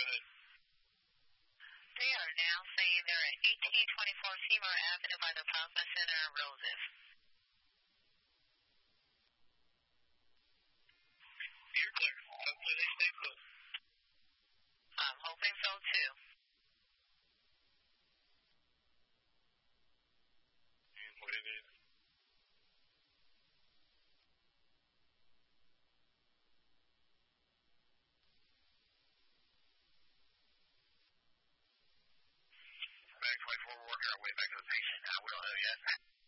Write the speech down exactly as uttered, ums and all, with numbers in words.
ahead. They are now saying they're at eighteen twenty-four Seymour Avenue by the Plasma Center in Roses. You're clear. Hopefully they stay put. I'm hoping so too. And what it is. Back twenty-four, we're working our way back to the patient. Uh, we don't know yet.